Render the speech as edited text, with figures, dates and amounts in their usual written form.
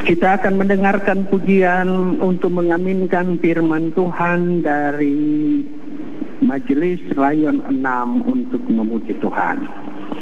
Kita akan mendengarkan pujian untuk mengaminkan firman Tuhan dari Majelis Rayon 6 untuk memuji Tuhan.